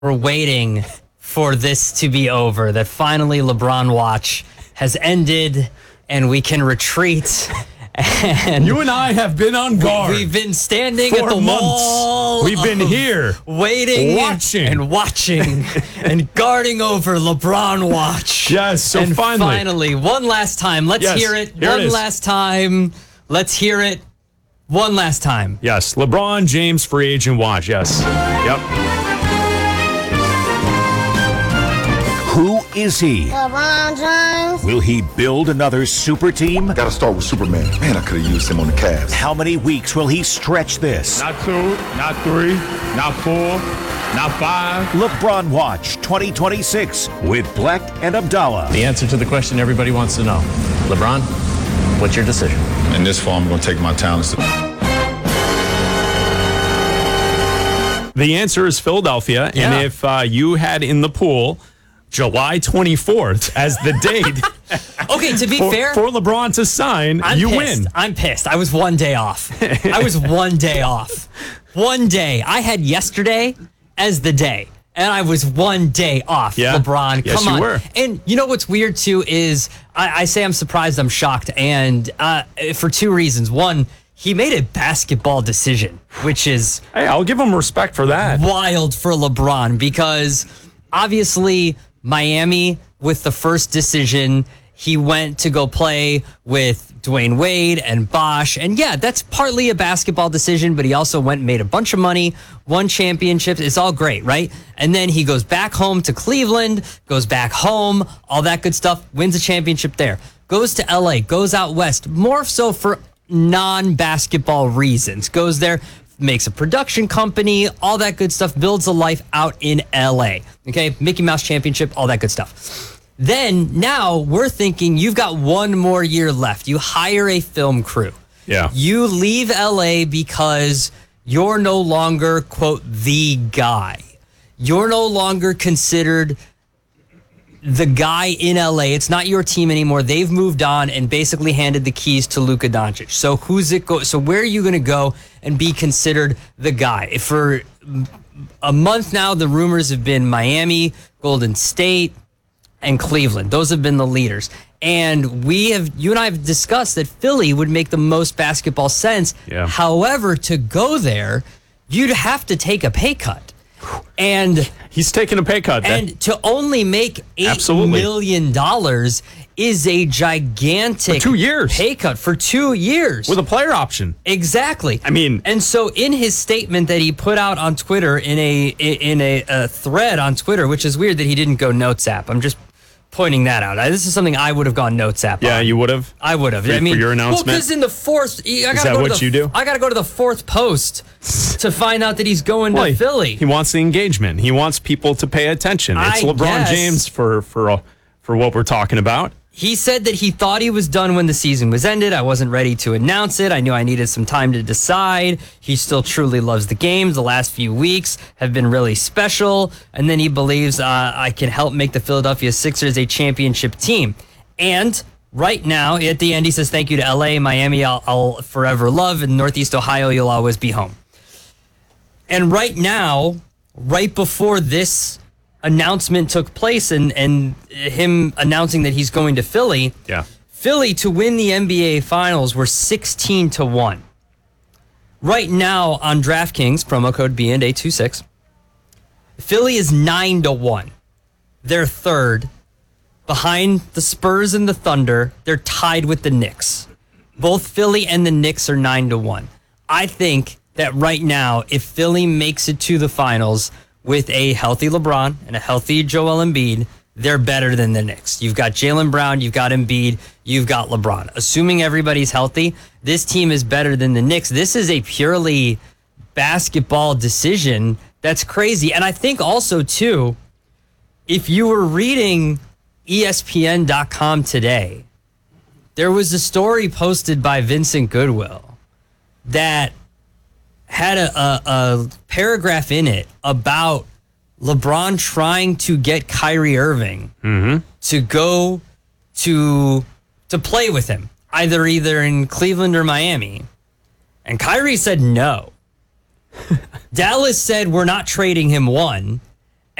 We're waiting for this to be over, that finally LeBron Watch has ended and we can retreat. And you and I have been on guard. We've been standing for at the months. wall. We've been here. Waiting. Watching. And guarding over LeBron Watch. Yes, so and finally, one last time. Let's hear it. Last time. Let's hear it. One last time. Yes, LeBron James free agent watch. Yes. Yep. Who is he? LeBron James. Will he build another super team? Gotta start with Superman. Man, I could have used him on the Cavs. How many weeks will he stretch this? Not 2, not 3, not 4, not 5. LeBron Watch 2026 with Black and Abdallah. The answer to the question everybody wants to know. LeBron, what's your decision? In this fall, I'm going to take my talents. The answer is Philadelphia. Yeah. And if you had in the pool July 24th as the date okay, to be fair, for LeBron to sign, you win. I'm pissed. I was 1 day off. One day. I had yesterday as the day. And I was 1 day off, yeah. LeBron. Yes, Come on. You were. And you know what's weird, too, is I say I'm surprised, I'm shocked. And for two reasons. One, he made a basketball decision, which is... Hey, I'll give him respect for that. Wild for LeBron, because obviously Miami, with the first decision, he went to go play with Dwayne Wade and Bosh. And yeah, that's partly a basketball decision, but he also went and made a bunch of money, won championships. It's all great, right? And then he goes back home to Cleveland, goes back home, all that good stuff, wins a championship there, goes to LA, goes out west, more so for non-basketball reasons, goes there, makes a production company, all that good stuff, builds a life out in LA. Okay, Mickey Mouse Championship, all that good stuff. Then now we're thinking you've got one more year left. You hire a film crew. Yeah. You leave LA because you're no longer, quote, the guy. You're no longer considered the guy in LA. It's not your team anymore. They've moved on and basically handed the keys to Luka Doncic. So So where are you going to go and be considered the guy? For a month now, the rumors have been Miami, Golden State, and Cleveland. Those have been the leaders. And you and I have discussed that Philly would make the most basketball sense. Yeah. However, to go there, you'd have to take a pay cut. And he's taking a pay cut. And to only make $8 million is a gigantic for 2 years. Pay cut for 2 years. With a player option. Exactly. I mean. And so in his statement that he put out on Twitter, in a thread on Twitter, which is weird that he didn't go Notes app. I'm just pointing that out. This is something I would have gone Notes app on. Yeah, you would have? I would have. For your announcement? Well, because in the fourth... Is that what you do? I got to go to the fourth post to find out that he's going to Philly. He wants the engagement. He wants people to pay attention. It's LeBron James for what we're talking about. He said that he thought he was done when the season was ended. I wasn't ready to announce it. I knew I needed some time to decide. He still truly loves the game. The last few weeks have been really special. And then he believes I can help make the Philadelphia Sixers a championship team. And right now, at the end, he says, thank you to LA, Miami, I'll forever love. In Northeast Ohio, you'll always be home. And right now, right before this announcement took place and him announcing that he's going to Philly. Yeah. Philly to win the NBA Finals were 16-1. Right now on DraftKings, promo code BNA26, Philly is 9-1. They're third. Behind the Spurs and the Thunder, they're tied with the Knicks. Both Philly and the Knicks are 9-1. I think that right now, if Philly makes it to the finals with a healthy LeBron and a healthy Joel Embiid, they're better than the Knicks. You've got Jaylen Brown, you've got Embiid, you've got LeBron. Assuming everybody's healthy, this team is better than the Knicks. This is a purely basketball decision. That's crazy. And I think also, too, if you were reading ESPN.com today, there was a story posted by Vincent Goodwill that had a paragraph in it about LeBron trying to get Kyrie Irving to go to play with him, either in Cleveland or Miami. And Kyrie said no. Dallas said, we're not trading him, one.